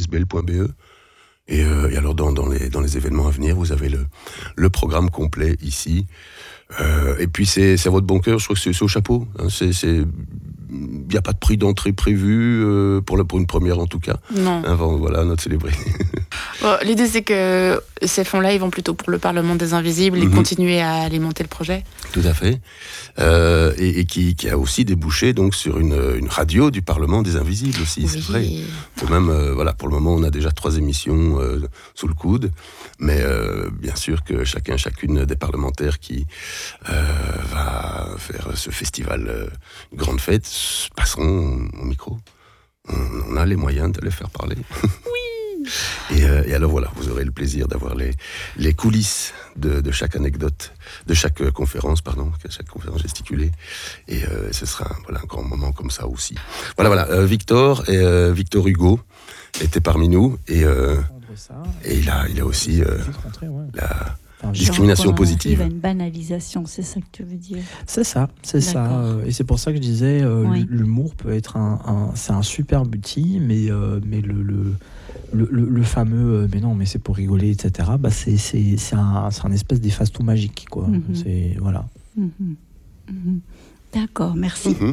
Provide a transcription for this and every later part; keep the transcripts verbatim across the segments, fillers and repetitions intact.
sbl point b e. Et, euh, et alors, dans, dans, les, dans les événements à venir, vous avez le, le programme complet ici. Euh, et puis, c'est, c'est à votre bon cœur, je crois que c'est, c'est au chapeau. Hein, c'est... c'est il n'y a pas de prix d'entrée prévu, euh, pour, le, pour une première en tout cas. Non. Avant, voilà, notre célébrité. Bon, l'idée, c'est que ces fonds-là, ils vont plutôt pour le Parlement des Invisibles et mm-hmm. continuer à alimenter le projet. Tout à fait. Euh, et et qui, qui a aussi débouché donc, sur une, une radio du Parlement des Invisibles aussi, oui. C'est vrai. Quand même, euh, voilà, pour le moment, on a déjà trois émissions euh, sous le coude. Mais euh, bien sûr que chacun, chacune des parlementaires qui euh, va faire ce festival euh, Grande Fête passeront au micro. On, on a les moyens de les faire parler. Oui. Et, euh, et alors voilà, vous aurez le plaisir d'avoir les, les coulisses de, de chaque anecdote, de chaque euh, conférence, pardon, de chaque conférence gesticulée. Et euh, ce sera un, voilà, un grand moment comme ça aussi. Voilà, voilà. Euh, Victor et euh, Victor Hugo étaient parmi nous et, euh, et il a, il a aussi euh, rentrer, ouais. la enfin, discrimination positive. Une banalisation, c'est ça que tu veux dire. C'est ça, c'est D'accord. ça. Et c'est pour ça que je disais, euh, oui. l'humour peut être un, un, c'est un superbe outil, mais euh, mais le, le Le, le, le fameux euh, mais non mais c'est pour rigoler etc, bah c'est, c'est, c'est, un, c'est un espèce d'efface tout magique quoi. Mm-hmm. C'est, voilà. Mm-hmm. Mm-hmm. D'accord, merci. Mm-hmm.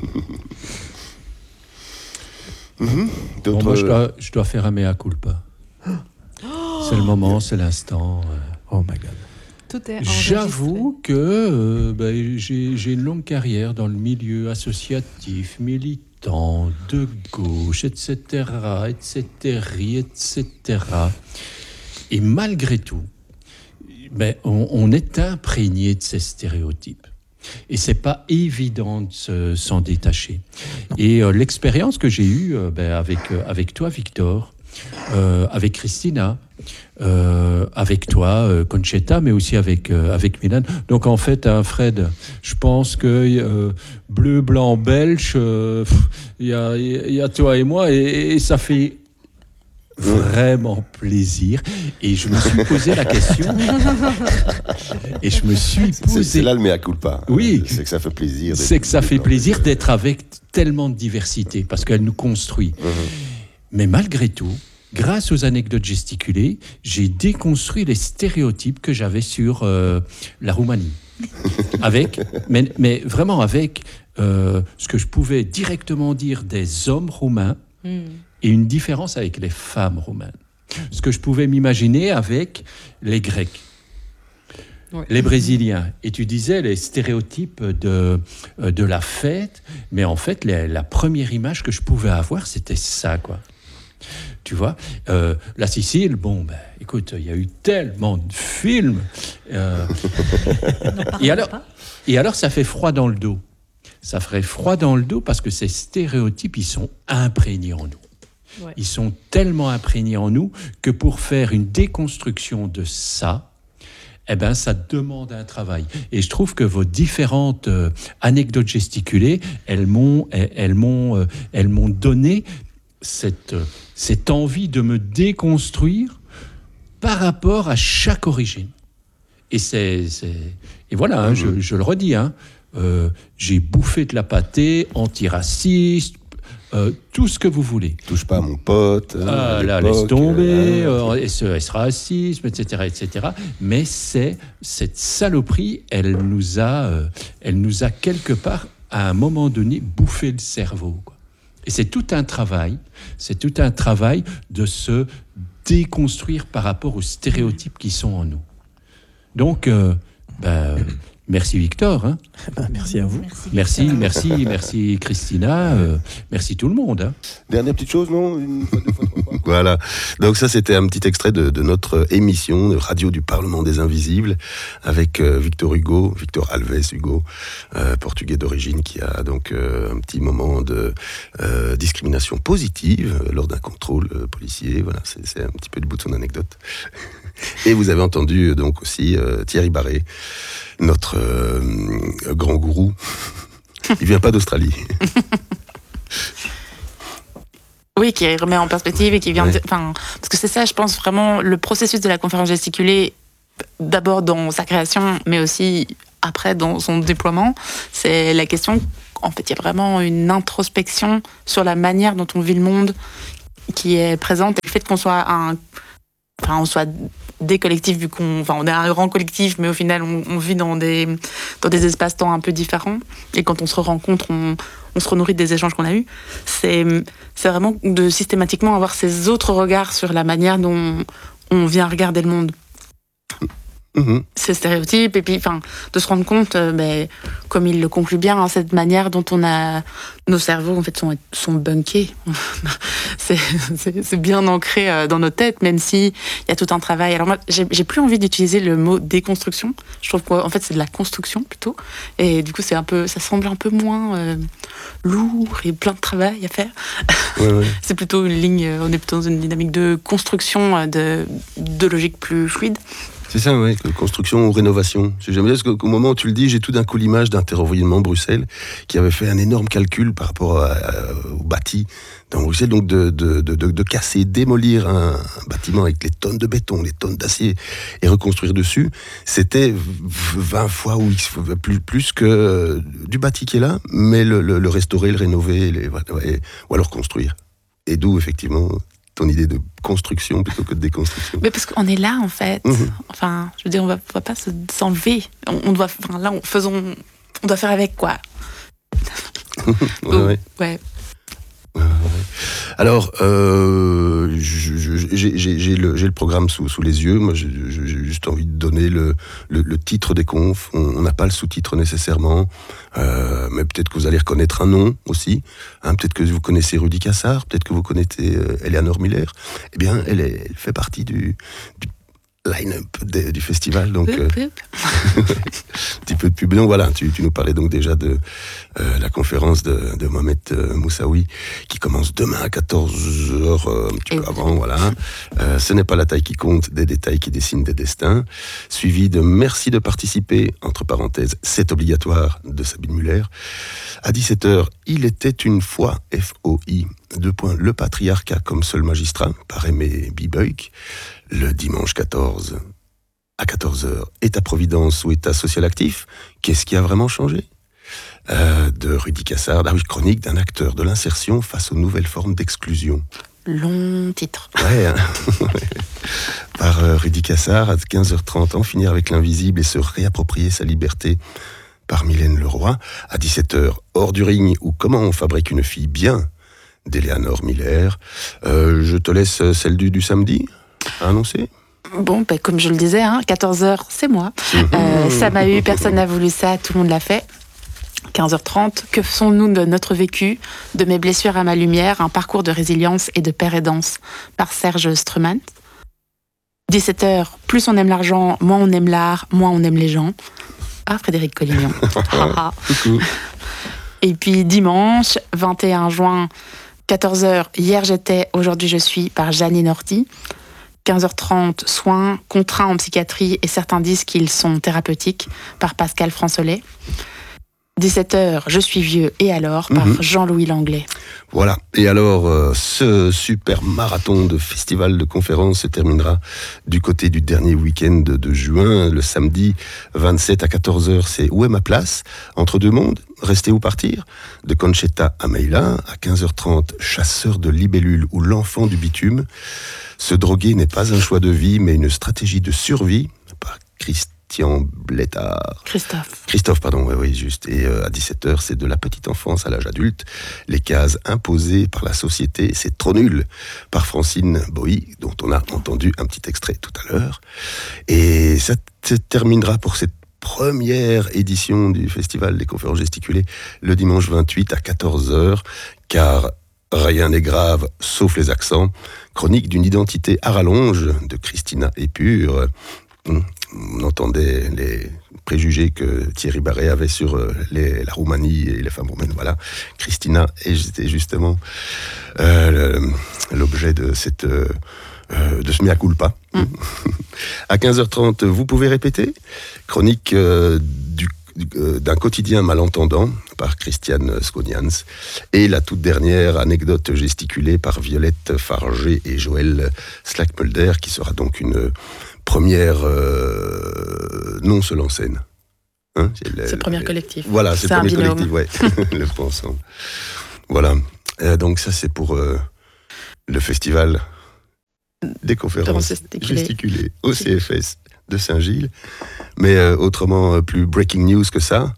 Mm-hmm. Bon, moi je dois, je dois faire un mea culpa. Oh, c'est le moment, c'est l'instant. Oh my god. Tout est J'avoue que euh, bah, j'ai, j'ai une longue carrière dans le milieu associatif, militant, de gauche, et cetera, et cetera, et cetera. Et malgré tout, ben, on, on est imprégné de ces stéréotypes. Et c'est pas évident de se, s'en détacher. Et euh, l'expérience que j'ai eue euh, ben, avec, euh, avec toi, Victor, euh, avec Christina, euh, avec toi, euh, Conchetta, mais aussi avec, euh, avec Milan. Donc en fait, hein, Fred, je pense que euh, bleu, blanc, belge, il euh, y, a, y a toi et moi, et, et ça fait vraiment plaisir. Et je me suis posé la question. Et je me suis posé. C'est, c'est là le mea culpa. Oui. C'est que ça fait plaisir. C'est que ça fait plaisir d'être avec tellement de diversité, parce qu'elle nous construit. Mmh. Mais malgré tout, grâce aux anecdotes gesticulées, j'ai déconstruit les stéréotypes que j'avais sur euh, la Roumanie. Avec, mais, mais vraiment avec euh, ce que je pouvais directement dire des hommes roumains mm. et une différence avec les femmes roumaines. Ce que je pouvais m'imaginer avec les Grecs. Ouais. Les Brésiliens. Et tu disais les stéréotypes de, de la fête, mais en fait, les, la première image que je pouvais avoir, c'était ça, quoi. Tu vois, euh, la Sicile, bon, ben, écoute, il y a eu tellement de films. Euh, et, alors, et alors, ça fait froid dans le dos. Ça ferait froid dans le dos parce que ces stéréotypes, ils sont imprégnés en nous. Ouais. Ils sont tellement imprégnés en nous que pour faire une déconstruction de ça, eh ben, ça demande un travail. Et je trouve que vos différentes euh, anecdotes gesticulées, elles m'ont, elles, elles m'ont, euh, elles m'ont donné cette, cette envie de me déconstruire par rapport à chaque origine. Et, c'est, c'est... Et voilà, hein, mmh. je, je le redis, hein, euh, j'ai bouffé de la pâtée, antiraciste, euh, tout ce que vous voulez. Touche pas à mon pote. Hein, ah, là, laisse tomber, euh, euh, S E S racisme, et cetera, et cetera. Mais c'est, cette saloperie, elle nous a, euh, elle nous a quelque part, à un moment donné, bouffé le cerveau, quoi. Et c'est tout un travail, c'est tout un travail de se déconstruire par rapport aux stéréotypes qui sont en nous. Donc, euh, ben, merci Victor. Hein. Ben, merci à vous. Merci, merci, merci, merci Christina, euh, merci tout le monde. Hein. Dernière petite chose, non Une fois, deux fois, trois fois. Voilà. Donc ça, c'était un petit extrait de, de notre émission de Radio du Parlement des Invisibles avec euh, Victor Hugo, Victor Alves Hugo, euh, portugais d'origine, qui a donc euh, un petit moment de euh, discrimination positive euh, lors d'un contrôle euh, policier. Voilà, c'est, c'est un petit peu le bout de son anecdote. Et vous avez entendu donc aussi euh, Thierry Barré, notre euh, grand gourou. Il vient pas d'Australie. Oui, qui remet en perspective et qui vient... Ouais. De, enfin, parce que c'est ça, je pense, vraiment, le processus de la conférence gesticulée, d'abord dans sa création, mais aussi après dans son déploiement, c'est la question... En fait, il y a vraiment une introspection sur la manière dont on vit le monde qui est présente. Et fait qu'on soit un, enfin, on soit des collectifs, vu qu'on, enfin, on est un grand collectif, mais au final, on, on vit dans des, dans des espaces-temps un peu différents. Et quand on se rencontre, on, on se renourrit des échanges qu'on a eus. C'est, c'est vraiment de systématiquement avoir ces autres regards sur la manière dont on vient regarder le monde. Mmh. Ces stéréotypes, et puis enfin, de se rendre compte, euh, ben, comme il le conclut bien, hein, cette manière dont on a nos cerveaux en fait sont, sont bunkés. c'est, c'est, c'est bien ancré euh, dans nos têtes, même si il y a tout un travail. Alors moi, j'ai, j'ai plus envie d'utiliser le mot déconstruction. Je trouve qu'en fait c'est de la construction plutôt, et du coup c'est un peu, ça semble un peu moins euh, lourd et plein de travail à faire. Ouais, ouais. C'est plutôt une ligne, on est plutôt dans une dynamique de construction de, de logique plus fluide. C'est ça, oui, construction ou rénovation. J'aime bien parce qu'au moment où tu le dis, j'ai tout d'un coup l'image d'un terrain Bruxelles qui avait fait un énorme calcul par rapport à, à, au bâti dans Bruxelles, donc de, de, de, de, de casser, démolir un, un bâtiment avec les tonnes de béton, les tonnes d'acier et reconstruire dessus. C'était vingt fois ou X, plus, plus que du bâti qui est là, mais le, le, le restaurer, le rénover, les, ouais, ou alors construire. Et d'où, effectivement, ton idée de construction plutôt que de déconstruction. Mais parce qu'on est là, en fait. Mmh. Enfin, je veux dire, on va, on va pas se, s'enlever. On, on doit, enfin, là, on, faisons, on doit faire avec, quoi. ouais, Donc, ouais. ouais. Alors, euh, je, je, j'ai, j'ai, j'ai, le, j'ai le programme sous, sous les yeux. Moi, j'ai, j'ai juste envie de donner le, le, le titre des confs. On n'a pas le sous-titre nécessairement, euh, mais peut-être que vous allez reconnaître un nom aussi. Hein, peut-être que vous connaissez Rudy Cassard, peut-être que vous connaissez euh, Eleanor Miller. Eh bien, elle, est, elle fait partie du, du line-up de, du festival. Donc, euh, un petit peu de pub. Donc voilà, tu, tu nous parlais donc déjà de euh, la conférence de, de Mohamed euh, Moussaoui qui commence demain à quatorze heures, euh, un petit peu avant. Voilà. Euh, ce n'est pas la taille qui compte, des détails qui dessinent des destins. Suivi de merci de participer, entre parenthèses, c'est obligatoire, de Sabine Muller. À dix-sept heures, il était une fois F O I. Deux points, le patriarcat comme seul magistrat, par Aimé Bibeuk. Le dimanche quatorze, à quatorze heures, État-providence ou État social actif, qu'est-ce qui a vraiment changé ? euh, De Rudy Cassard, la chronique d'un acteur de l'insertion face aux nouvelles formes d'exclusion. Long titre. Ouais, hein. Par euh, Rudy Cassard, à quinze heures trente, en finir avec l'invisible et se réapproprier sa liberté, par Mylène Leroy. À dix-sept heures, hors du ring, ou comment on fabrique une fille bien, d'Eleanor Miller. Euh, je te laisse celle du, du samedi à annoncer. Bon, ben, comme je le disais, hein, quatorze heures, c'est moi. Euh, ça m'a eu, personne n'a voulu ça, tout le monde l'a fait. quinze heures trente, que faisons-nous de notre vécu, de mes blessures à ma lumière, un parcours de résilience et de paix et danse, par Serge Streumann. dix-sept heures, plus on aime l'argent, moins on aime l'art, moins on aime les gens. Ah, Frédéric Collignon. Et puis dimanche, vingt et un juin, quatorze heures, hier j'étais, aujourd'hui je suis, par Janine Horty. quinze heures trente, soins, contraints en psychiatrie et certains disent qu'ils sont thérapeutiques, par Pascal Francelet. dix-sept heures, je suis vieux, et alors, par mmh. Jean-Louis Langlais. Voilà, et alors euh, ce super marathon de festival de conférences se terminera du côté du dernier week-end de, de juin, le samedi vingt-sept à quatorze heures, c'est Où est ma place ? Entre deux mondes, rester ou partir ? De Conchetta à Meila, à quinze heures trente, Chasseur de libellules ou l'enfant du bitume. Se droguer n'est pas un choix de vie, mais une stratégie de survie, par Christ. Blétard. Christophe. Christophe, pardon, oui, oui, juste. Et euh, à dix-sept heures, c'est de la petite enfance à l'âge adulte. Les cases imposées par la société, c'est trop nul. Par Francine Boy, dont on a entendu un petit extrait tout à l'heure. Et ça se terminera pour cette première édition du Festival des conférences gesticulées le dimanche vingt-huit à quatorze heures, car rien n'est grave, sauf les accents. Chronique d'une identité à rallonge de Christina Épure. On entendait les préjugés que Thierry Barré avait sur les, la Roumanie et les femmes roumaines. Voilà, Christina était justement euh, l'objet de cette euh, de ce mea culpa. Mm. À quinze heures trente, vous pouvez répéter. Chronique euh, du, euh, d'un quotidien malentendant par Christiane Skonians. Et la toute dernière anecdote gesticulée par Violette Fargé et Joël Slackmulder, qui sera donc une première euh, non seul en scène. Hein, c'est le, c'est le premier collectif. Voilà, c'est, c'est le premier collectif, ouais. Le point ensemble. Voilà. Euh, donc ça, c'est pour euh, le festival des conférences gesticulées. gesticulées au C F S de Saint-Gilles. Mais euh, autrement, plus breaking news que ça.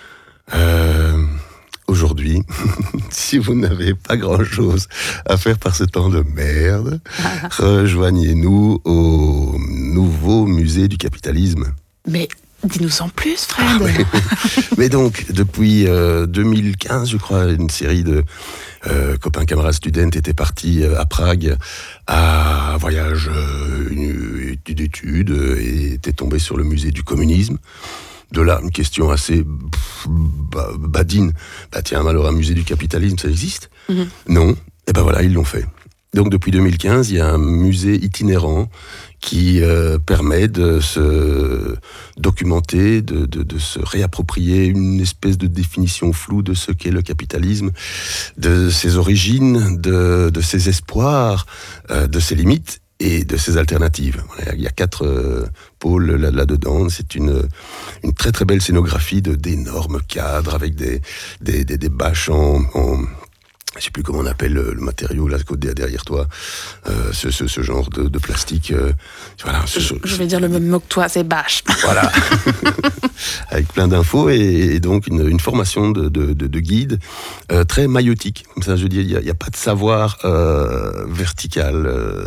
Euh, aujourd'hui, si vous n'avez pas grand-chose à faire par ce temps de merde, rejoignez-nous au nouveau musée du capitalisme. Mais dis-nous en plus, Fred. Ah, mais, mais donc, depuis euh, deux mille quinze, je crois, une série de euh, copains, camarades, students étaient partis euh, à Prague à un voyage, euh, une étude d'études, euh, et étaient tombés sur le musée du communisme. De là, une question assez pff, bah, badine. Bah tiens, alors un musée du capitalisme, ça existe ? Mm-hmm. Non. Et ben voilà, ils l'ont fait. Donc depuis deux mille quinze, il y a un musée itinérant qui euh, permet de se documenter, de, de, de se réapproprier une espèce de définition floue de ce qu'est le capitalisme, de ses origines, de, de ses espoirs, euh, de ses limites et de ses alternatives. Il y a quatre euh, pôles là, là-dedans. C'est une, une très très belle scénographie de, d'énormes cadres avec des, des, des, des bâches en... en je ne sais plus comment on appelle le, le matériau là derrière toi, euh, ce, ce, ce genre de, de plastique. Euh, voilà, ce, je, je vais dire le même mot que toi, c'est bâche. Voilà, avec plein d'infos et, et donc une, une formation de, de, de, de guide euh, très maïotique. Comme ça, je veux dire, il n'y a, a pas de savoir euh, vertical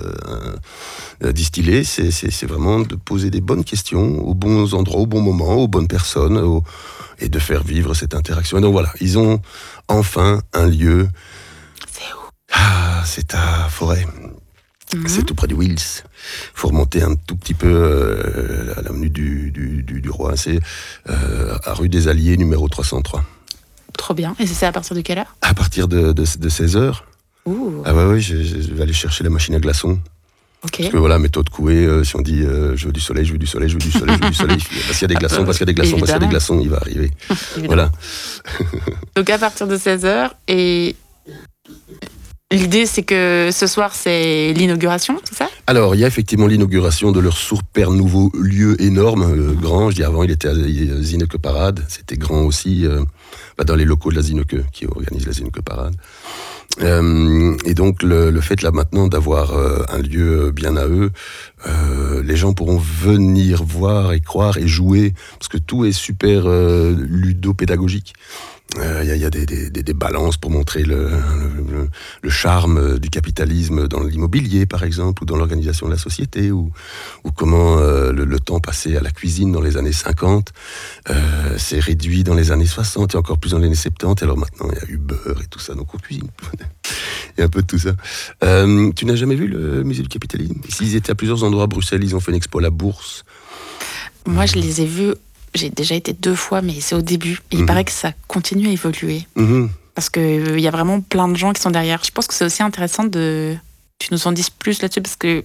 euh, distillé. C'est, c'est, c'est vraiment de poser des bonnes questions aux bons endroits, aux bons moments, aux bonnes personnes, aux, et de faire vivre cette interaction. Et donc voilà, ils ont enfin un lieu. C'est où ? Ah, c'est à Forêt. Mm-hmm. C'est tout près de Wills. Il faut remonter un tout petit peu euh, à l'avenue du, du, du, du Roi. C'est euh, à rue des Alliés, numéro trois cent trois. Trop bien. Et c'est à partir de quelle heure ? À partir de, de, de seize heures. Ouh. Ah bah oui, je, je vais aller chercher la machine à glaçons. Okay. Parce que voilà, méthode Coué, euh, si on dit euh, je veux du soleil, je veux du soleil, je veux du soleil, je veux du soleil, parce qu'il y a des glaçons, parce qu'il y a des glaçons, parce qu'il y a des glaçons, il va arriver. Voilà. Donc à partir de seize heures, et l'idée c'est que ce soir c'est l'inauguration, c'est ça ? Alors, il y a effectivement l'inauguration de leur super nouveau lieu énorme, euh, grand. Je dis avant, il était à Zineke Parade, c'était grand aussi, euh, bah, dans les locaux de la Zineke, qui organise la Zineke Parade. Euh, et donc le, le fait là maintenant d'avoir euh, un lieu bien à eux, euh, les gens pourront venir voir et croire et jouer, parce que tout est super euh, ludo-pédagogique. Il euh, y a, y a des, des, des balances pour montrer le, le, le charme du capitalisme dans l'immobilier, par exemple, ou dans l'organisation de la société, ou, ou comment euh, le, le temps passé à la cuisine dans les années cinquante euh, s'est réduit dans les années soixante et encore plus dans les années soixante-dix. Alors maintenant, il y a Uber et tout ça, donc on cuisine. Il y a un peu de tout ça. Euh, tu n'as jamais vu le musée du capitalisme ? Ici, ils étaient à plusieurs endroits à Bruxelles, ils ont fait une expo à la Bourse. Moi, je les ai vus. J'ai déjà été deux fois, mais c'est au début. Et mmh. il paraît que ça continue à évoluer. Mmh. Parce qu'il euh, y a vraiment plein de gens qui sont derrière. Je pense que c'est aussi intéressant de... Tu nous en dises plus là-dessus, parce que...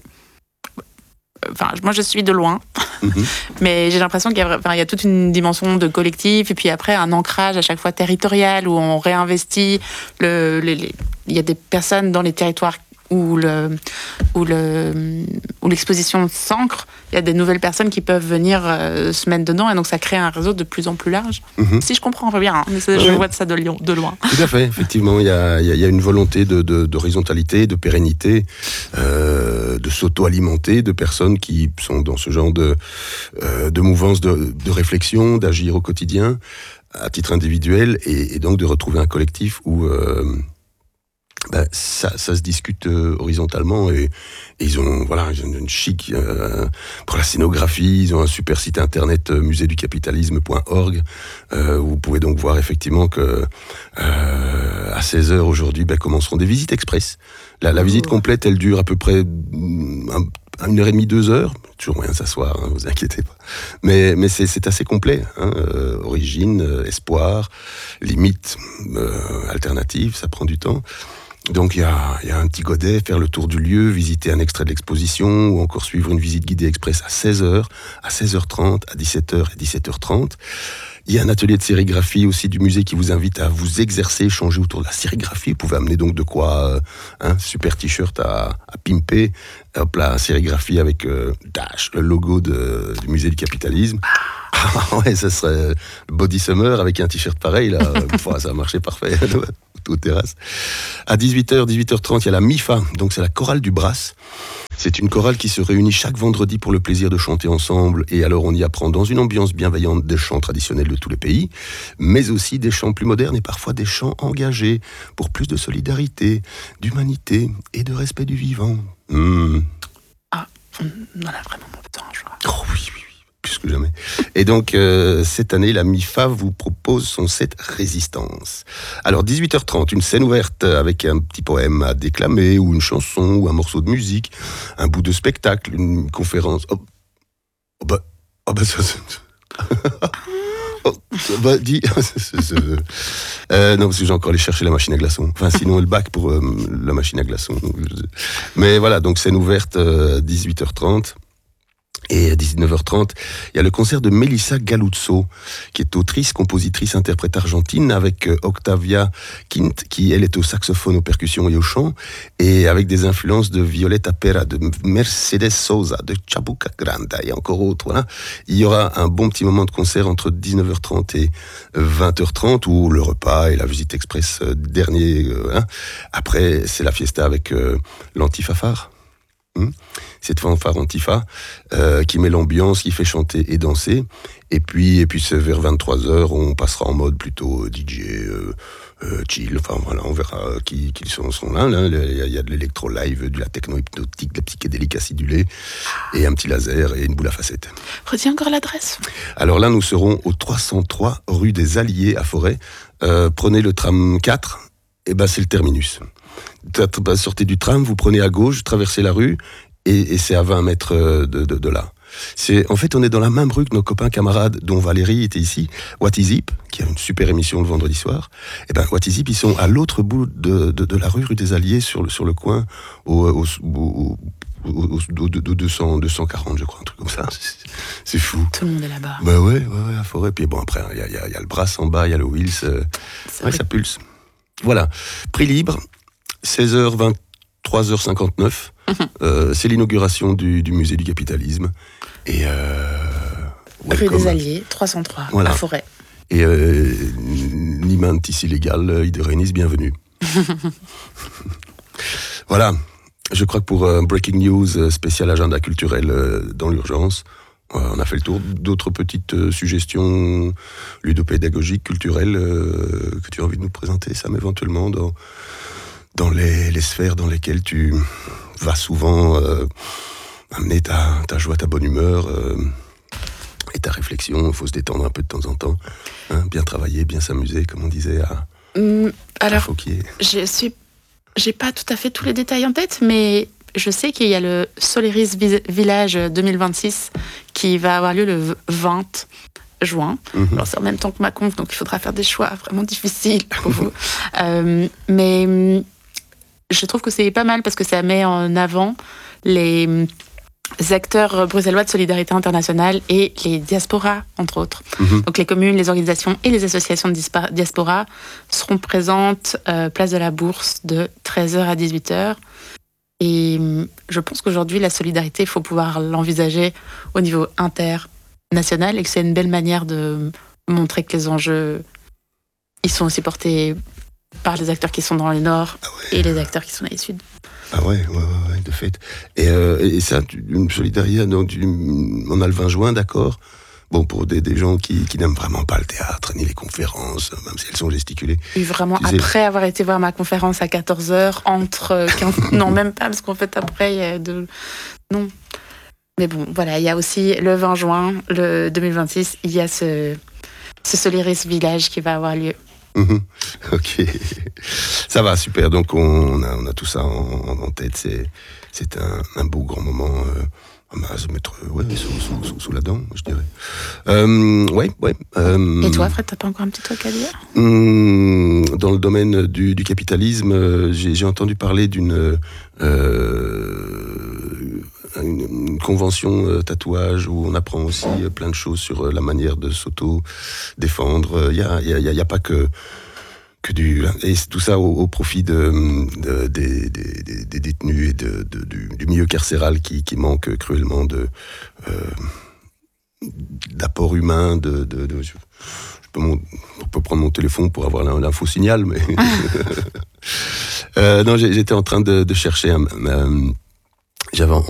Enfin, moi, je suis de loin. Mmh. Mais j'ai l'impression qu'il y a, enfin, il y a toute une dimension de collectif. Et puis après, un ancrage à chaque fois territorial, où on réinvestit. Le, les, les... Il y a des personnes dans les territoires où, le, où, le, où l'exposition s'ancre, il y a des nouvelles personnes qui peuvent venir euh, se mettre dedans, et donc ça crée un réseau de plus en plus large. Mm-hmm. Si je comprends bien, hein, mais c'est, ouais. je vois ça de, de loin. Tout à fait, effectivement, il y a, il y a une volonté de, de, d'horizontalité, de pérennité, euh, de s'auto-alimenter, de personnes qui sont dans ce genre de, euh, de mouvance de, de réflexion, d'agir au quotidien, à titre individuel, et, et donc de retrouver un collectif où... Euh, Ben, ça, ça se discute euh, horizontalement et, et ils ont voilà ils ont une chic euh, pour la scénographie, ils ont un super site internet euh, musée du capitalisme point org euh, où vous pouvez donc voir effectivement que euh, à seize heures aujourd'hui ben, commenceront des visites express. La, la visite complète elle dure à peu près un, une heure et demie, deux heures, toujours moyen de s'asseoir, hein, vous inquiétez pas. Mais, mais c'est, c'est assez complet, hein, euh, origine, euh, espoir, limite, euh, alternative, ça prend du temps. Donc il y a, y a un petit godet, faire le tour du lieu, visiter un extrait de l'exposition ou encore suivre une visite guidée express à seize heures, à seize heures trente, à dix-sept heures et dix-sept heures trente. Il y a un atelier de sérigraphie aussi du musée qui vous invite à vous exercer, échanger autour de la sérigraphie. Vous pouvez amener donc de quoi, euh, hein, super t-shirt à, à pimper, hop là, sérigraphie avec euh, Dash, le logo de, du musée du capitalisme. Ah ouais, ça serait Body Summer avec un t-shirt pareil, là, ça a marché parfait. aux terrasses. À dix-huit heures, dix-huit heures trente, il y a la MIFA, donc c'est la chorale du Brass. C'est une chorale qui se réunit chaque vendredi pour le plaisir de chanter ensemble. Et alors on y apprend dans une ambiance bienveillante des chants traditionnels de tous les pays, mais aussi des chants plus modernes et parfois des chants engagés pour plus de solidarité, d'humanité et de respect du vivant. Mmh. Ah, on en a vraiment besoin, je crois. Oh oui, oui, oui, plus que jamais. Et donc, euh, cette année, la MIFA vous propose son set Résistance. Alors, dix-huit heures trente, une scène ouverte avec un petit poème à déclamer, ou une chanson, ou un morceau de musique, un bout de spectacle, une conférence. Oh, oh bah, oh bah ça... ça... oh, bah, dis... euh, non, parce que j'ai encore allé chercher la machine à glaçons. Enfin, sinon, le bac pour euh, la machine à glaçons. Mais voilà, donc scène ouverte, euh, dix-huit heures trente. Et à dix-neuf heures trente, il y a le concert de Melissa Galuzzo, qui est autrice, compositrice, interprète argentine, avec Octavia Quint, qui elle est au saxophone, aux percussions et au chant, et avec des influences de Violeta Pera, de Mercedes Sosa, de Chabuca Granda et encore autres. Voilà. Il y aura un bon petit moment de concert entre dix-neuf heures trente et vingt heures trente, où le repas et la visite express dernier. Euh, hein. Après, c'est la fiesta avec euh, l'antifafar. Hum. Cette fanfare antifa euh, qui met l'ambiance, qui fait chanter et danser. Et puis, et puis c'est vers vingt-trois heures, on passera en mode plutôt D J euh, euh, chill. Enfin voilà, on verra qui, qui sont, sont là. Il là. y, y a de l'électro live, de la techno hypnotique, de la psychédélique acidulée, et un petit laser et une boule à facettes. Retiens encore l'adresse. Alors là, nous serons au trois cent trois rue des Alliés à Forêt. Euh, prenez le tram quatre, et ben c'est le terminus. Sortez du tram, vous prenez à gauche, traversez la rue, et, et c'est à vingt mètres de, de, de là. C'est, en fait, on est dans la même rue que nos copains camarades, dont Valérie était ici, What is Hip, qui a une super émission le vendredi soir. Et ben, What is Hip, ils sont à l'autre bout de, de, de la rue, rue des Alliés, sur le, sur le coin, au, au, au, au, au deux cents, deux cent quarante, je crois, un truc comme ça. C'est, c'est fou. Tout le monde est là-bas. Bah ouais, ouais, ouais, à Forêt. Puis bon, après, il y a, y, a, y a le Brass en bas, il y a le Wills. Euh, ouais, ça pulse. Voilà. Prix libre. seize heures, vingt-trois heures cinquante-neuf, mmh. euh, c'est l'inauguration du, du musée du capitalisme. Et euh, rue des Alliés, trois cent trois, voilà. À Forêt. Et euh, Niman ici légal, Idérénis, bienvenue. Voilà, je crois que pour un Breaking News spécial agenda culturel euh, dans l'urgence, euh, on a fait le tour. D'autres petites euh, suggestions ludopédagogiques, culturelles euh, que tu as envie de nous présenter, Sam, éventuellement dans... dans les, les sphères dans lesquelles tu vas souvent euh, amener ta, ta joie, ta bonne humeur euh, et ta réflexion. Il faut se détendre un peu de temps en temps, hein, bien travailler, bien s'amuser, comme on disait à, mmh, alors, à Fauquier. Je suis, j'ai pas tout à fait tous les détails en tête, mais je sais qu'il y a le Solaris Village deux mille vingt-six qui va avoir lieu le vingt juin. Mmh. Alors c'est en même temps que ma conf, donc il faudra faire des choix vraiment difficiles pour vous. euh, mais je trouve que c'est pas mal parce que ça met en avant les acteurs bruxellois de solidarité internationale et les diasporas, entre autres. Mmh. Donc les communes, les organisations et les associations de diaspora seront présentes euh, place de la Bourse de treize heures à dix-huit heures. Et je pense qu'aujourd'hui, la solidarité, il faut pouvoir l'envisager au niveau international et que c'est une belle manière de montrer que les enjeux, ils sont aussi portés par les acteurs qui sont dans le nord ah ouais. et les acteurs qui sont dans les sud. Ah ouais, ouais, ouais, de fait. Et, euh, et ça, une solidarité, donc, on a le vingt juin, d'accord. Bon, pour des, des gens qui, qui n'aiment vraiment pas le théâtre, ni les conférences, même si elles sont gesticulées. Et vraiment, tu après sais... avoir été voir ma conférence à quatorze heures, entre quinze... non, même pas, parce qu'en fait, après, il y a de... Non. Mais bon, voilà, il y a aussi le vingt juin, le deux mille vingt-six, il y a ce, ce Solaris Village qui va avoir lieu. Mmh, ok, ça va, super. Donc on a, on a tout ça en, en tête. C'est, c'est un, un beau grand moment euh, à se mettre ouais, sous, sous, sous, sous la dent, je dirais. Euh, ouais, ouais. Euh, Et toi, Fred, t'as pas encore un petit truc à dire ? euh, Dans le domaine du, du capitalisme, j'ai, j'ai entendu parler d'une euh, une, une convention euh, tatouage où on apprend aussi euh, plein de choses sur euh, la manière de s'auto-défendre. Il y a, y a, y a pas que que du et tout ça au, au profit de, de, des, des, des détenus et de, de, du, du milieu carcéral qui, qui manque cruellement de euh, d'apport humain, de, de, de je, je peux, mon, je peux prendre mon téléphone pour avoir l'info signal, mais euh, non, j'étais en train de, de chercher un, un, j'avais